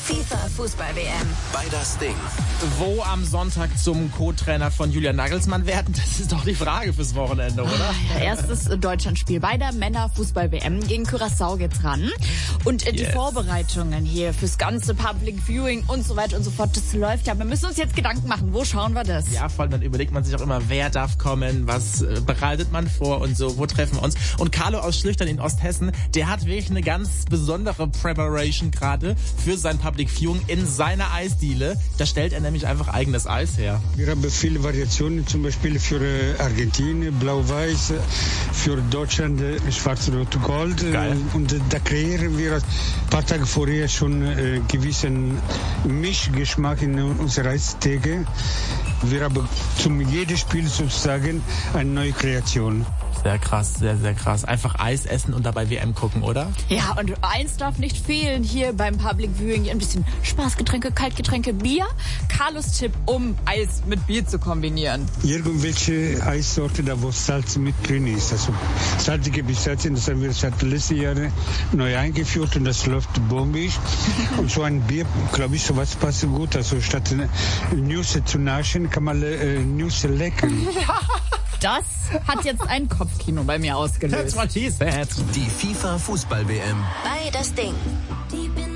FIFA Fußball-WM. Bei das Ding. Wo am Sonntag zum Co-Trainer von Julian Nagelsmann werden? Das ist doch die Frage fürs Wochenende, oder? Ja, erstes Deutschlandspiel bei der Männer-Fußball-WM. Gegen Curaçao geht's ran. Und die Vorbereitungen hier fürs ganze Public Viewing und so weiter und so fort, das läuft ja. Wir müssen uns jetzt Gedanken machen, wo schauen wir das? Ja, vor allem dann überlegt man sich auch immer, wer darf kommen, was bereitet man vor und so, wo treffen wir uns. Und Carlo aus Schlüchtern in Osthessen, der hat wirklich eine ganz besondere Preparation gerade für sein Public Viewing in seiner Eisdiele. Da stellt er nämlich einfach eigenes Eis her. Wir haben viele Variationen, zum Beispiel für Argentinien, Blau-Weiß, für Deutschland Schwarz-Rot-Gold. Geil. Und da kreieren wir ein paar Tage vorher schon gewissen Mischgeschmack in unserer Eistheke. Wir haben zum jedem Spiel sozusagen eine neue Kreation. Sehr krass, sehr, sehr krass. Einfach Eis essen und dabei WM gucken, oder? Ja, und eins darf nicht fehlen hier beim Public Viewing. Ein bisschen Spaßgetränke, Kaltgetränke, Bier. Carlos Tipp, um Eis mit Bier zu kombinieren. Irgendwelche Eissorte, da wo Salz mit drin ist. Also salzige Pistazien, das haben wir seit letzten Jahren neu eingeführt und das läuft bombig. Und so ein Bier, glaube ich, sowas passt gut. Also statt Nüsse zu naschen, kann man Nüsse lecken. Das hat jetzt ein Kopfkino bei mir ausgelöst. That's what he said. Die FIFA Fußball-WM. Bei das Ding.